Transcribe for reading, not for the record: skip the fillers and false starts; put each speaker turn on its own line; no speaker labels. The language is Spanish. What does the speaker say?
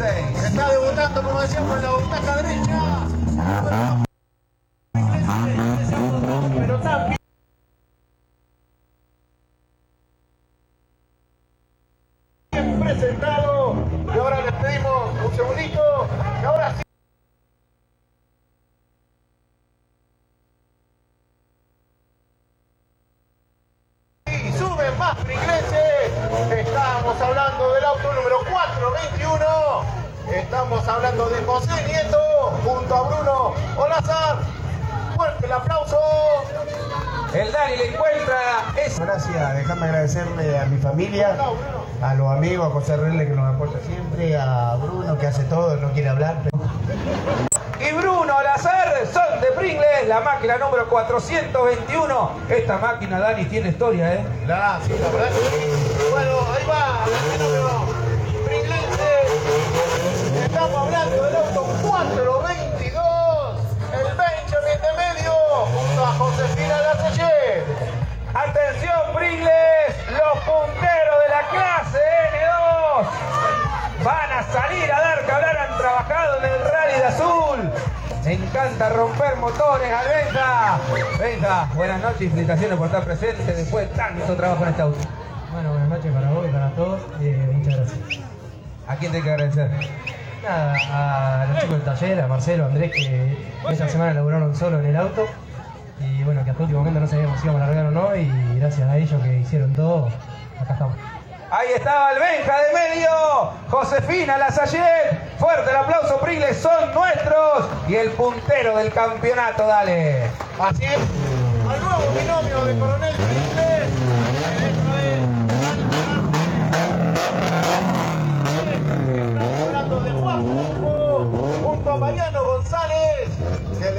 6. Se está debutando, como decíamos, en la butaca derecha. Pero también presentado. Y ahora les pedimos un segundito. Y ahora sí. Suben más pringleses. Estamos hablando del auto número 421. Estamos hablando de José Nieto junto a Bruno Olazar. Fuerte el aplauso.
El Dani le encuentra.
Gracias, déjame agradecerle a mi familia, a los amigos, a José Rele que nos apoya siempre, a Bruno que hace todo, no quiere hablar.
Y Bruno Olazar son de Pringles, la máquina número 421. Esta máquina, Dani, tiene historia, ¿eh?
Gracias, la verdad que sí. Bueno, ahí va, el número pringlense. Estamos hablando del auto 422, el Benjamin de medio, junto a Josefina Lasayet.
Atención, Pringles, los punteros de la clase N2 van a salir a dar que hablar, han trabajado en el Rally de Azul. Me encanta romper motores, Albenja. Benja, buenas noches y felicitaciones por estar presente después de tanto trabajo en este auto.
Bueno, buenas noches para vos y para todos. Muchas gracias.
¿A quién te hay que agradecer?
Nada, a los chicos del taller, a Marcelo, a Andrés, que esta semana laburaron solo en el auto. Y bueno, que hasta el último momento no sabíamos si íbamos a largar o no. Y gracias a ellos que hicieron todo, acá estamos.
Ahí estaba el Benja de medio, Josefina Lasayet. Fuerte el aplauso, Pringles, son nuestros. Y el puntero del campeonato, dale.
Así es, al nuevo binomio de Coronel Pringles. Hablando de Juan Pulpo, junto a Mariano González.